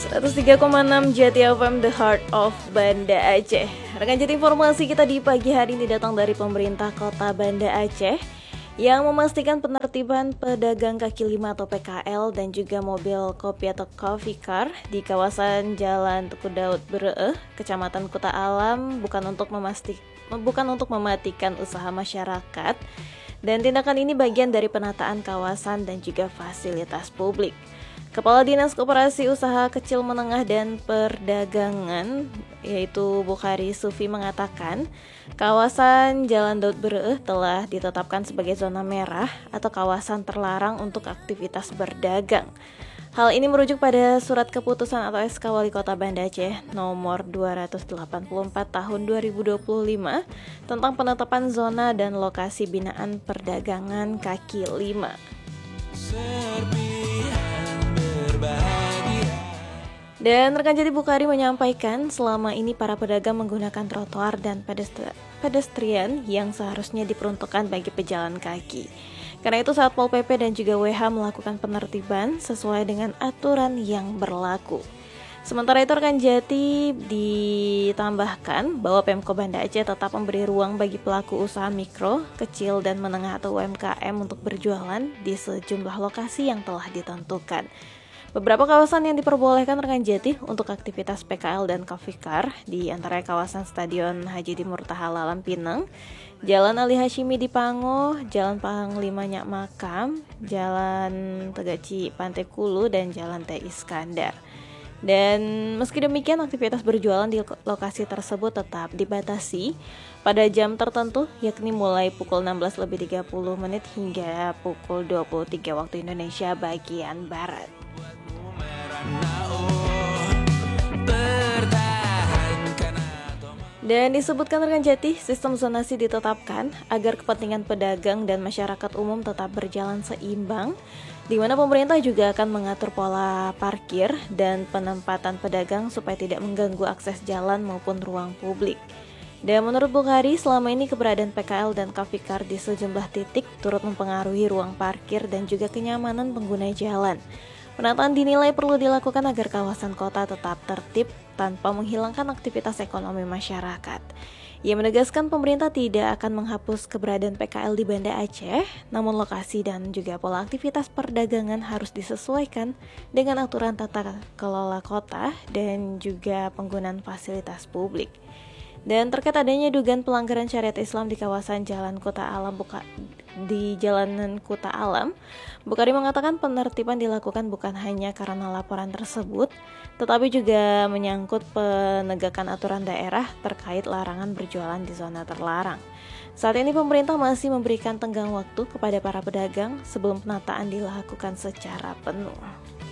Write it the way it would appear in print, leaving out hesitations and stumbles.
103,6 Jati FM, The Heart of Banda Aceh. Rekan Jati, informasi kita di pagi hari ini datang dari pemerintah Kota Banda Aceh yang memastikan penertiban pedagang kaki lima atau PKL dan juga mobil kopi atau coffee car di kawasan Jalan Tuku Daud Bereeh, Kecamatan Kuta Alam bukan untuk mematikan usaha masyarakat, dan tindakan ini bagian dari penataan kawasan dan juga fasilitas publik. Kepala Dinas Koperasi Usaha Kecil Menengah dan Perdagangan yaitu Bukhari Sufi mengatakan kawasan Jalan Daud Bereeh telah ditetapkan sebagai zona merah atau kawasan terlarang untuk aktivitas berdagang. Hal ini merujuk pada surat keputusan atau SK Wali Kota Banda Aceh nomor 284 tahun 2025 tentang penetapan zona dan lokasi binaan perdagangan kaki lima. Dan rekan Jati, Bukhari menyampaikan selama ini para pedagang menggunakan trotoar dan pedestrian yang seharusnya diperuntukkan bagi pejalan kaki. Karena itu Satpol PP dan juga WH melakukan penertiban sesuai dengan aturan yang berlaku. Sementara itu rekan Jati, ditambahkan bahwa Pemko Banda Aceh tetap memberi ruang bagi pelaku usaha mikro, kecil dan menengah atau UMKM untuk berjualan di sejumlah lokasi yang telah ditentukan. Beberapa kawasan yang diperbolehkan rekan Jati untuk aktivitas PKL dan coffee car di antara kawasan Stadion Haji Timur Taha Lalam Pinang, Jalan Ali Hashimi di Pango, Jalan Panglima Nyak Makam, Jalan Tegaci Pantai Kulu, dan Jalan T. Iskandar. Dan meski demikian aktivitas berjualan di lokasi tersebut tetap dibatasi pada jam tertentu, yakni mulai pukul 16.30 hingga pukul 23 waktu Indonesia bagian Barat. Dan disebutkan rekan Jati, sistem zonasi ditetapkan agar kepentingan pedagang dan masyarakat umum tetap berjalan seimbang, di mana pemerintah juga akan mengatur pola parkir dan penempatan pedagang supaya tidak mengganggu akses jalan maupun ruang publik. Dan menurut Bukhari, selama ini keberadaan PKL dan coffee car di sejumlah titik turut mempengaruhi ruang parkir dan juga kenyamanan pengguna jalan. Penataan dinilai perlu dilakukan agar kawasan kota tetap tertib tanpa menghilangkan aktivitas ekonomi masyarakat. Ia menegaskan pemerintah tidak akan menghapus keberadaan PKL di Banda Aceh, namun lokasi dan juga pola aktivitas perdagangan harus disesuaikan dengan aturan tata kelola kota dan juga penggunaan fasilitas publik. Dan terkait adanya dugaan pelanggaran syariat Islam di kawasan Jalan Kuta Alam di Jalanan Kuta Alam, Bukhari mengatakan penertiban dilakukan bukan hanya karena laporan tersebut, tetapi juga menyangkut penegakan aturan daerah terkait larangan berjualan di zona terlarang. Saat ini pemerintah masih memberikan tenggang waktu kepada para pedagang sebelum penataan dilakukan secara penuh.